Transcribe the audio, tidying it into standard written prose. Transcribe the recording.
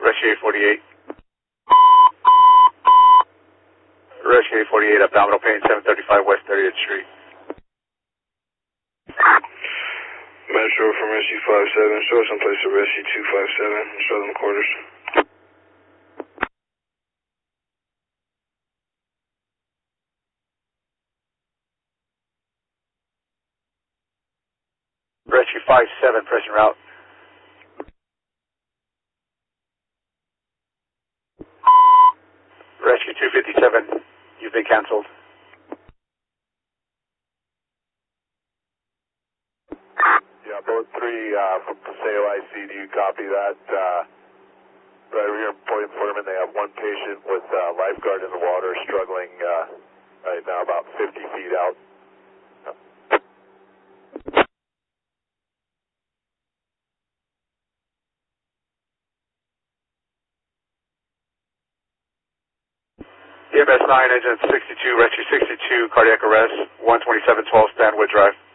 Rescue 848. Rescue 848, abdominal pain, 735 West 30th Street. Metro from Rescue 57, show someplace to Rescue 257, southern quarters. Rescue 57, pressing route. Rescue 257, you've been canceled. Yeah, boat 3 from Paseo IC, do you copy that? Right over here in Point Furman, they have one patient with lifeguard in the water struggling right now about 50 feet out. EMS 9, engine 62, Rescue 62, cardiac arrest, 12712 Stanwood Drive.